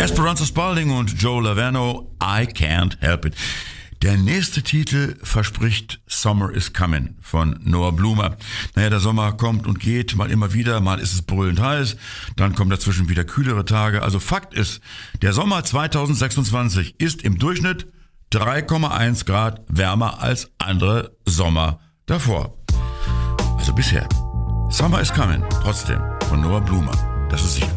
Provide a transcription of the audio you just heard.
Esperanza Spalding und Joe Lavano, I Can't Help It. Der nächste Titel verspricht Summer is Coming von Noah Blumer. Naja, der Sommer kommt und geht, mal immer wieder, mal ist es brüllend heiß, dann kommen dazwischen wieder kühlere Tage. Also Fakt ist, der Sommer 2026 ist im Durchschnitt 3,1 Grad wärmer als andere Sommer davor. Also bisher. Summer is Coming, trotzdem, von Noah Blumer. Das ist sicher.